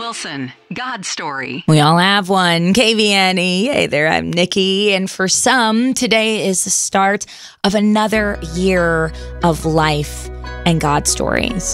Wilson, God Story. We all have one. KVNE. Hey there, I'm Nikki. And for some, today is the start of another year of life and God stories.